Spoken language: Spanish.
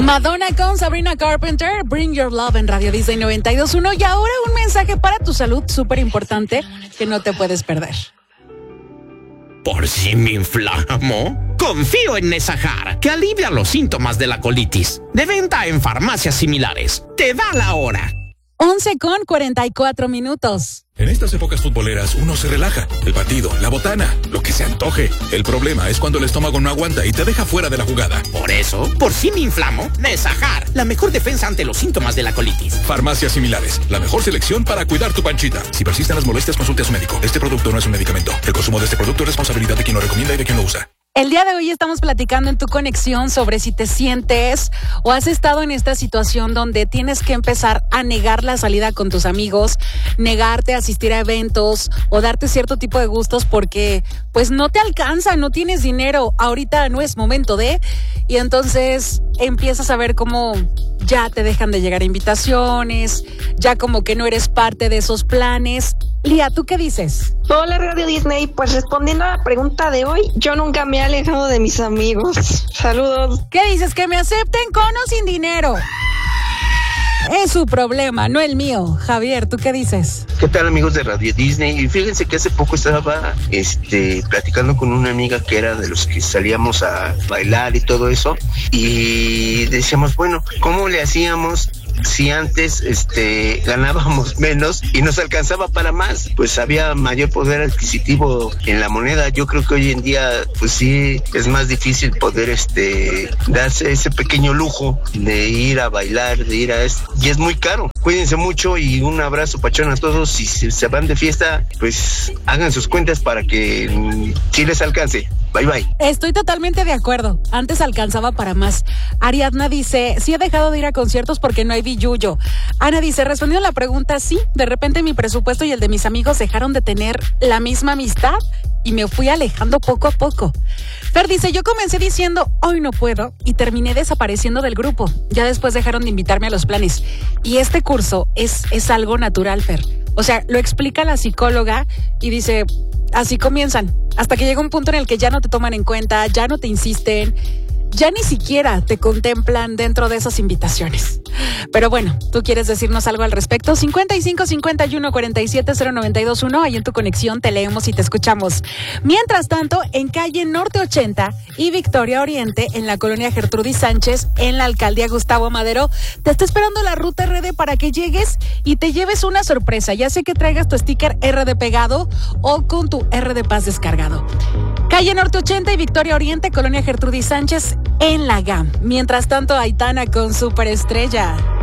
Madonna con Sabrina Carpenter, Bring Your Love en Radio Disney 92.1. Y ahora un mensaje para tu salud súper importante que no te puedes perder. ¿Por si me inflamo? Confío en Nesajar, que alivia los síntomas de la colitis. De venta en farmacias similares. Te da la hora. 11:44. En estas épocas futboleras uno se relaja. El partido, la botana, lo que se antoje. El problema es cuando el estómago no aguanta y te deja fuera de la jugada. Por eso, por si me inflamo, Nesajar, la mejor defensa ante los síntomas de la colitis. Farmacias similares, la mejor selección para cuidar tu panchita. Si persisten las molestias, consulte a su médico. Este producto no es un medicamento. El consumo de este producto es responsabilidad de quien lo recomienda y de quien lo usa. El día de hoy estamos platicando en Tu Conexión sobre si te sientes o has estado en esta situación donde tienes que empezar a negar la salida con tus amigos, negarte a asistir a eventos o darte cierto tipo de gustos porque pues no te alcanza, no tienes dinero, ahorita no es momento de, y entonces empiezas a ver cómo ya te dejan de llegar invitaciones, ya como que no eres parte de esos planes. Lía, ¿tú qué dices? Hola Radio Disney, pues respondiendo a la pregunta de hoy, yo nunca me he alejado de mis amigos. Saludos. ¿Qué dices? ¿Que me acepten con o sin dinero? Es su problema, no el mío. Javier, ¿tú qué dices? ¿Qué tal, amigos de Radio Disney? Y fíjense que hace poco estaba platicando con una amiga que era de los que salíamos a bailar y todo eso, y decíamos, bueno, ¿cómo le hacíamos si antes ganábamos menos y nos alcanzaba para más? Pues había mayor poder adquisitivo en la moneda. Yo creo que hoy en día pues sí es más difícil poder darse ese pequeño lujo de ir a bailar, de ir a y es muy caro. Cuídense mucho y un abrazo pachón a todos. Si se van de fiesta, pues hagan sus cuentas para que sí les alcance. Bye, bye. Estoy totalmente de acuerdo. Antes alcanzaba para más. Ariadna dice, sí he dejado de ir a conciertos porque no hay billuyo. Ana dice, respondiendo a la pregunta, sí, de repente mi presupuesto y el de mis amigos dejaron de tener la misma amistad y me fui alejando poco a poco. Fer dice, yo comencé diciendo, hoy no puedo, y terminé desapareciendo del grupo. Ya después dejaron de invitarme a los planes. Y este curso es algo natural, Fer. O sea, lo explica la psicóloga y dice, así comienzan, hasta que llega un punto en el que ya no te toman en cuenta, ya no te insisten, ya ni siquiera te contemplan dentro de esas invitaciones. Pero bueno, ¿tú quieres decirnos algo al respecto? 55 51 47 0921, ahí en Tu Conexión te leemos y te escuchamos. Mientras tanto, en calle Norte 80 y Victoria Oriente, en la colonia Gertrudis Sánchez, en la alcaldía Gustavo Madero, te está esperando la ruta RD para que llegues y te lleves una sorpresa. Ya sé que traigas tu sticker RD pegado o con tu RD Paz descargado. Calle Norte 80 y Victoria Oriente, colonia Gertrudis Sánchez, en la GAM. Mientras tanto, Aitana con Superestrella.